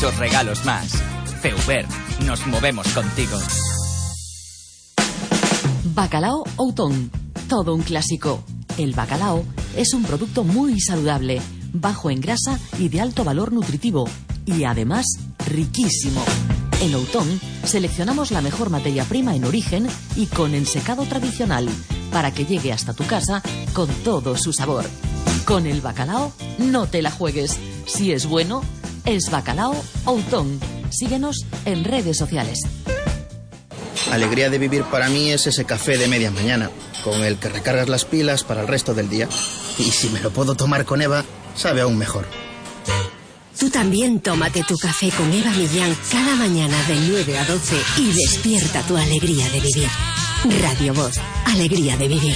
muchos regalos más. Feuber, nos movemos contigo. Bacalao Outón, todo un clásico. El bacalao es un producto muy saludable, bajo en grasa y de alto valor nutritivo, y además riquísimo. En Outón seleccionamos la mejor materia prima en origen y con ensecado tradicional, para que llegue hasta tu casa con todo su sabor. Con el bacalao no te la juegues. Si es bueno, es Bacalao Outón. Síguenos en redes sociales. Alegría de vivir para mí es ese café de media mañana, con el que recargas las pilas para el resto del día. Y si me lo puedo tomar con Eva, sabe aún mejor. Tú también tómate tu café con Eva Millán cada mañana de 9 a 12 y despierta tu alegría de vivir. Radio Voz, alegría de vivir.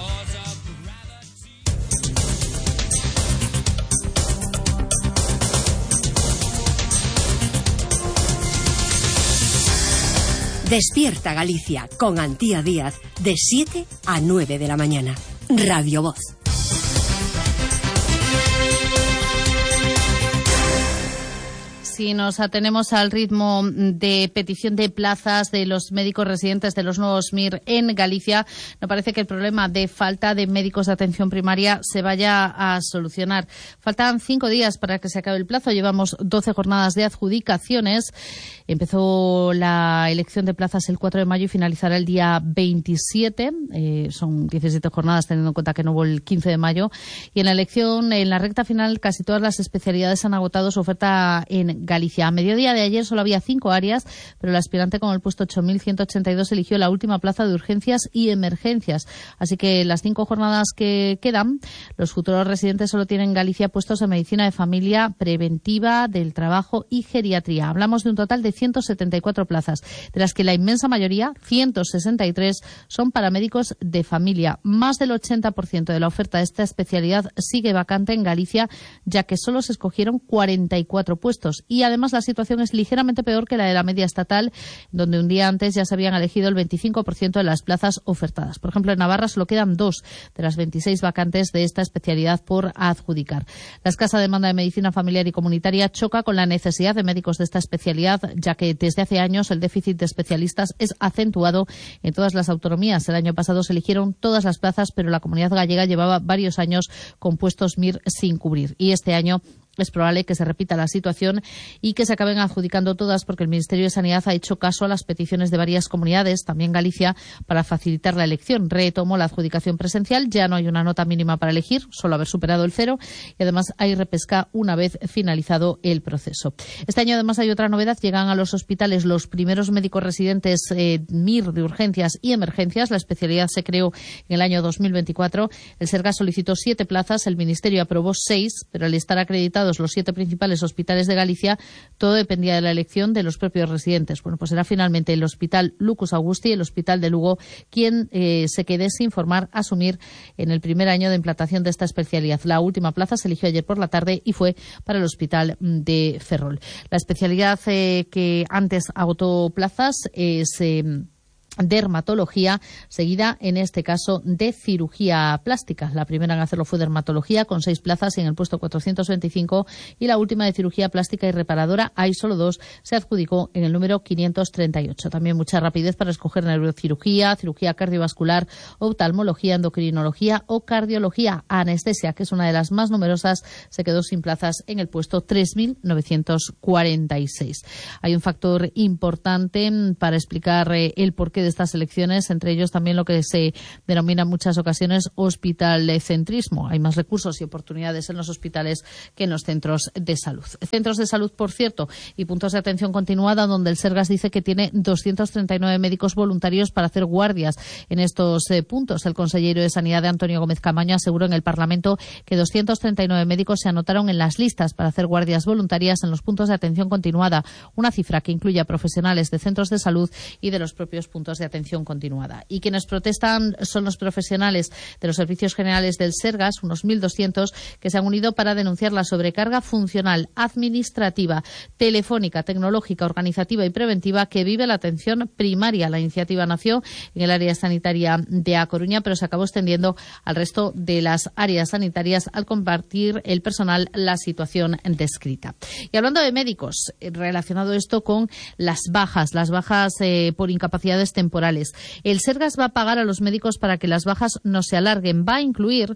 Despierta Galicia con Antía Díaz de 7 a 9 de la mañana. Radio Voz. Si nos atenemos al ritmo de petición de plazas de los médicos residentes de los nuevos MIR en Galicia, no parece que el problema de falta de médicos de atención primaria se vaya a solucionar. Faltan 5 días para que se acabe el plazo. Llevamos 12 jornadas de adjudicaciones. Empezó la elección de plazas el 4 de mayo y finalizará el día 27. Son 17 jornadas teniendo en cuenta que no hubo el 15 de mayo. Y en la elección, en la recta final, casi todas las especialidades han agotado su oferta en Galicia. A mediodía de ayer solo había 5 áreas, pero el aspirante con el puesto 8.182 eligió la última plaza de urgencias y emergencias. Así que las 5 jornadas que quedan, los futuros residentes solo tienen en Galicia puestos de medicina de familia, preventiva, del trabajo y geriatría. Hablamos de un total de 174 plazas, de las que la inmensa mayoría, 163, son para médicos de familia. Más del 80% de la oferta de esta especialidad sigue vacante en Galicia, ya que solo se escogieron 44 puestos. Y además la situación es ligeramente peor que la de la media estatal, donde un día antes ya se habían elegido el 25% de las plazas ofertadas. Por ejemplo, en Navarra solo quedan 2 de las 26 vacantes de esta especialidad por adjudicar. La escasa demanda de medicina familiar y comunitaria choca con la necesidad de médicos de esta especialidad, ya que desde hace años el déficit de especialistas es acentuado en todas las autonomías. El año pasado se eligieron todas las plazas, pero la Comunidad Gallega llevaba varios años con puestos MIR sin cubrir. Y este año es probable que se repita la situación y que se acaben adjudicando todas, porque el Ministerio de Sanidad ha hecho caso a las peticiones de varias comunidades, también Galicia, para facilitar la elección. Retomó la adjudicación presencial, ya no hay una nota mínima para elegir, solo haber superado el 0, y además hay repesca una vez finalizado el proceso. Este año además hay otra novedad, llegan a los hospitales los primeros médicos residentes MIR de urgencias y emergencias. La especialidad se creó en el año 2024. El Sergas solicitó 7 plazas, el Ministerio aprobó 6, pero al estar acreditados los 7 principales hospitales de Galicia, todo dependía de la elección de los propios residentes. Bueno, pues será finalmente el Hospital Lucus Augusti y el Hospital de Lugo quien se quede sin formar asumir en el primer año de implantación de esta especialidad. La última plaza se eligió ayer por la tarde y fue para el Hospital de Ferrol. La especialidad que antes agotó plazas es dermatología, seguida en este caso de cirugía plástica. La primera en hacerlo fue dermatología con 6 plazas en el puesto 425 y la última de cirugía plástica y reparadora, hay solo 2, se adjudicó en el número 538. También mucha rapidez para escoger neurocirugía, cirugía cardiovascular, oftalmología, endocrinología o cardiología. Anestesia, que es una de las más numerosas, se quedó sin plazas en el puesto 3.946. Hay un factor importante para explicar el porqué de estas elecciones, entre ellos también lo que se denomina en muchas ocasiones hospitalecentrismo. Hay más recursos y oportunidades en los hospitales que en los centros de salud. Centros de salud, por cierto, y puntos de atención continuada, donde el Sergas dice que tiene 239 médicos voluntarios para hacer guardias en estos puntos. El consejero de Sanidad, Antonio Gómez Camaño, aseguró en el Parlamento que 239 médicos se anotaron en las listas para hacer guardias voluntarias en los puntos de atención continuada, una cifra que incluye a profesionales de centros de salud y de los propios puntos de atención continuada. Y quienes protestan son los profesionales de los servicios generales del Sergas, unos 1.200, que se han unido para denunciar la sobrecarga funcional, administrativa, telefónica, tecnológica, organizativa y preventiva que vive la atención primaria. La iniciativa nació en el área sanitaria de A Coruña, pero se acabó extendiendo al resto de las áreas sanitarias al compartir el personal la situación descrita. Y hablando de médicos, relacionado esto con las bajas por incapacidades temporales. El Sergas va a pagar a los médicos para que las bajas no se alarguen. Va a incluir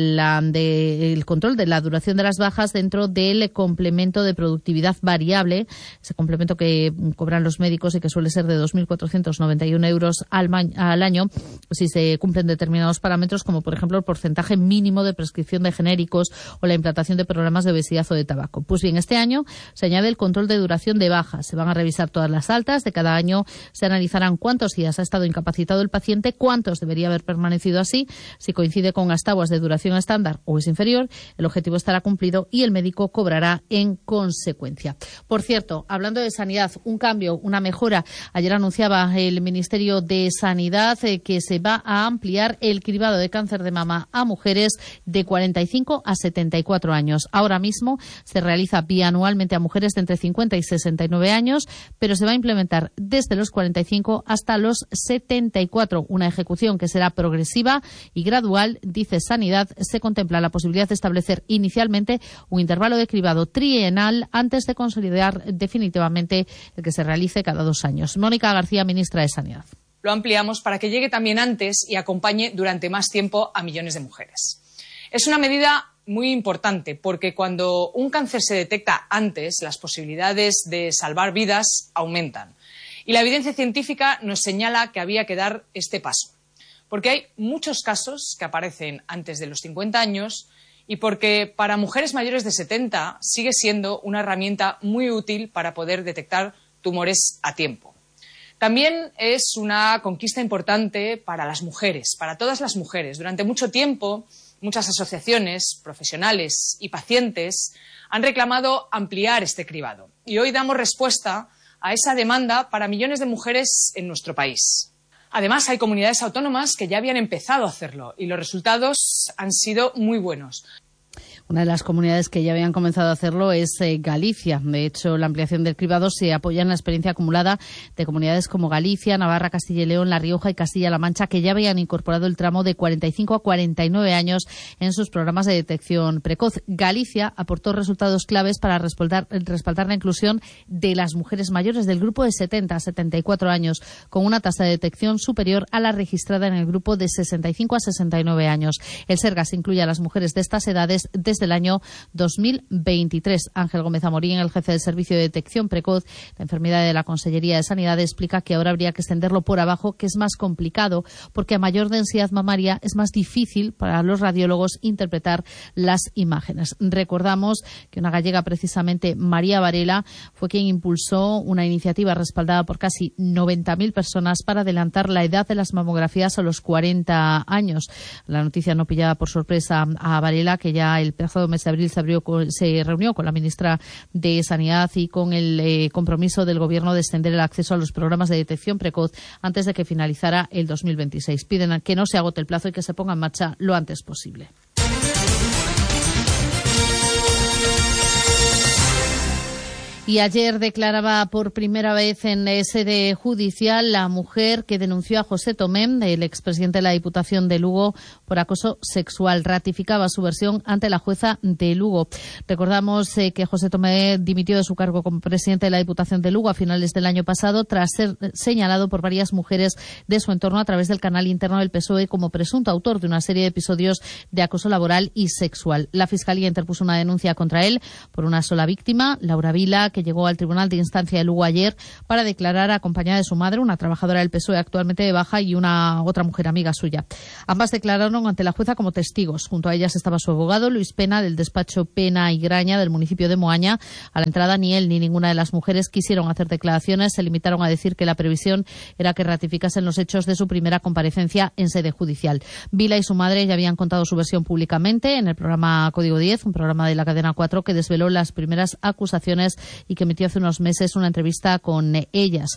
el control de la duración de las bajas dentro del complemento de productividad variable, ese complemento que cobran los médicos y que suele ser de 2.491 euros al año si se cumplen determinados parámetros, como por ejemplo el porcentaje mínimo de prescripción de genéricos o la implantación de programas de obesidad o de tabaco. Pues bien, este año se añade el control de duración de bajas. Se van a revisar todas las altas de cada año, se analizarán cuántos días ha estado incapacitado el paciente, cuántos debería haber permanecido así, si coincide con las tabuas de duración estándar o es inferior, el objetivo estará cumplido y el médico cobrará en consecuencia. Por cierto, hablando de sanidad, un cambio, una mejora. Ayer anunciaba el Ministerio de Sanidad que se va a ampliar el cribado de cáncer de mama a mujeres de 45 a 74 años. Ahora mismo se realiza bianualmente a mujeres de entre 50 y 69 años, pero se va a implementar desde los 45 hasta los 74. Una ejecución que será progresiva y gradual. Dice Sanidad, se contempla la posibilidad de establecer inicialmente un intervalo de cribado trienal antes de consolidar definitivamente el que se realice cada 2 años. Mónica García, ministra de Sanidad. Lo ampliamos para que llegue también antes y acompañe durante más tiempo a millones de mujeres. Es una medida muy importante porque cuando un cáncer se detecta antes, las posibilidades de salvar vidas aumentan. Y la evidencia científica nos señala que había que dar este paso. Porque hay muchos casos que aparecen antes de los 50 años y porque para mujeres mayores de 70 sigue siendo una herramienta muy útil para poder detectar tumores a tiempo. También es una conquista importante para las mujeres, para todas las mujeres. Durante mucho tiempo, muchas asociaciones, profesionales y pacientes han reclamado ampliar este cribado. Y hoy damos respuesta a esa demanda para millones de mujeres en nuestro país. Además, hay comunidades autónomas que ya habían empezado a hacerlo y los resultados han sido muy buenos. Una de las comunidades que ya habían comenzado a hacerlo es Galicia. De hecho, la ampliación del cribado se apoya en la experiencia acumulada de comunidades como Galicia, Navarra, Castilla y León, La Rioja y Castilla-La Mancha, que ya habían incorporado el tramo de 45 a 49 años en sus programas de detección precoz. Galicia aportó resultados claves para respaldar la inclusión de las mujeres mayores del grupo de 70 a 74 años, con una tasa de detección superior a la registrada en el grupo de 65 a 69 años. El Sergas incluye a las mujeres de estas edades desde el año 2023. Ángel Gómez Amorín, el jefe del Servicio de Detección Precoz de Enfermedad de la Consellería de Sanidad, explica que ahora habría que extenderlo por abajo, que es más complicado, porque a mayor densidad mamaria es más difícil para los radiólogos interpretar las imágenes. Recordamos que una gallega, precisamente María Varela, fue quien impulsó una iniciativa respaldada por casi 90.000 personas para adelantar la edad de las mamografías a los 40 años. La noticia no pillaba por sorpresa a Varela, que ya el pasado mes de abril se reunió con la ministra de Sanidad y con el compromiso del Gobierno de extender el acceso a los programas de detección precoz antes de que finalizara el 2026. Piden que no se agote el plazo y que se ponga en marcha lo antes posible. Y ayer declaraba por primera vez en sede judicial la mujer que denunció a José Tomé, el expresidente de la Diputación de Lugo, por acoso sexual. Ratificaba su versión ante la jueza de Lugo. Recordamos que José Tomé dimitió de su cargo como presidente de la Diputación de Lugo a finales del año pasado tras ser señalado por varias mujeres de su entorno a través del canal interno del PSOE como presunto autor de una serie de episodios de acoso laboral y sexual. La Fiscalía interpuso una denuncia contra él por una sola víctima, Laura Vila, que llegó al Tribunal de Instancia de Lugo ayer para declarar acompañada de su madre, una trabajadora del PSOE actualmente de baja, y una otra mujer amiga suya. Ambas declararon ante la jueza como testigos. Junto a ellas estaba su abogado, Luis Pena, del despacho Pena y Graña del municipio de Moaña. A la entrada ni él ni ninguna de las mujeres quisieron hacer declaraciones. Se limitaron a decir que la previsión era que ratificasen los hechos de su primera comparecencia en sede judicial. Vila y su madre ya habían contado su versión públicamente en el programa Código 10, un programa de la cadena 4 que desveló las primeras acusaciones y que emitió hace unos meses una entrevista con ellas.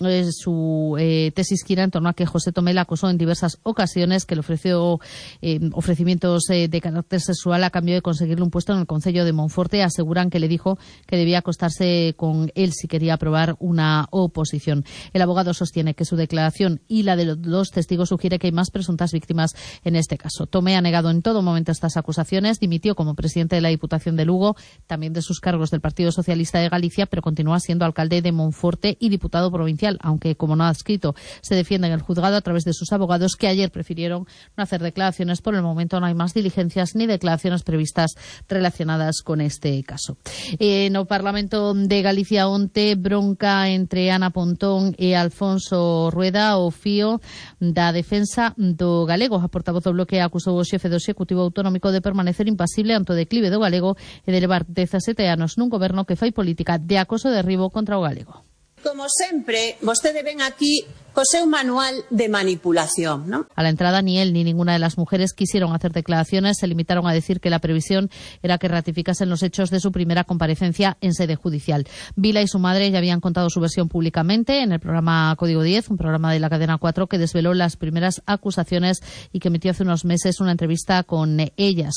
su tesis gira en torno a que José Tomé la acosó en diversas ocasiones, que le ofreció ofrecimientos de carácter sexual a cambio de conseguirle un puesto en el Concello de Monforte. Aseguran que le dijo que debía acostarse con él si quería aprobar una oposición. El abogado sostiene que su declaración y la de los dos testigos sugiere que hay más presuntas víctimas en este caso. Tomé ha negado en todo momento estas acusaciones, dimitió como presidente de la Diputación de Lugo, también de sus cargos del Partido Socialista de Galicia, pero continúa siendo alcalde de Monforte y diputado provincial, aunque, como no ha adscrito, se defiende en el juzgado a través de sus abogados, que ayer prefirieron no hacer declaraciones. Por el momento no hay más diligencias ni declaraciones previstas relacionadas con este caso. No Parlamento de Galicia onte bronca entre Ana Pontón e Alfonso Rueda, o fío da defensa do galego. A portavoz do Bloque acusou o xefe do Executivo Autonómico de permanecer impasible ante o declive do galego e de levar 17 anos nun goberno que fai política de acoso e derribo contra o galego. Como sempre, vostede ven aquí co seu manual de manipulación, ¿no? A la entrada ni él ni ninguna de las mujeres quisieron hacer declaraciones, se limitaron a decir que la previsión era que ratificasen los hechos de su primera comparecencia en sede judicial. Vila y su madre ya habían contado su versión públicamente en el programa Código 10, un programa de la cadena 4 que desveló las primeras acusaciones y que emitió hace unos meses una entrevista con ellas.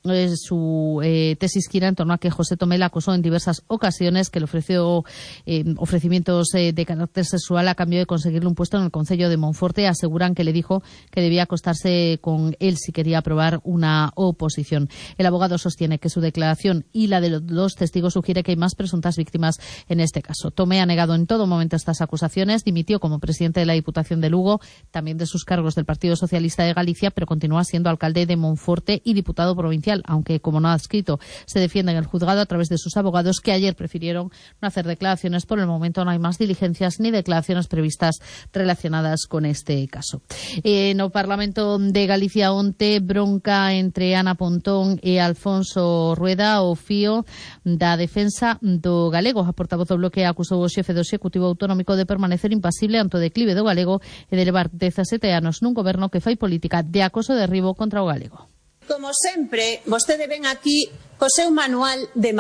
Su tesis gira en torno a que José Tomé la acosó en diversas ocasiones, que le ofreció ofrecimientos de carácter sexual a cambio de conseguirle un puesto en el Concello de Monforte. Aseguran que le dijo que debía acostarse con él si quería aprobar una oposición. El abogado sostiene que su declaración y la de los dos testigos sugiere que hay más presuntas víctimas en este caso. Tomé ha negado en todo momento estas acusaciones, dimitió como presidente de la Diputación de Lugo, también de sus cargos del Partido Socialista de Galicia, pero continúa siendo alcalde de Monforte y diputado provincial, aunque, como no ha adscrito, se defiende en el juzgado a través de sus abogados, que ayer prefirieron no hacer declaraciones. Por el momento no hay más diligencias ni declaraciones previstas relacionadas con este caso. No Parlamento de Galicia onte bronca entre Ana Pontón e Alfonso Rueda, o fío da defensa do galego. A portavoz do Bloque acusou o xefe do Executivo Autonómico de permanecer impasible ante o declive do galego e de levar 17 anos nun goberno que fai política de acoso e derribo contra o galego. Como sempre, vostede ven aquí co seu manual de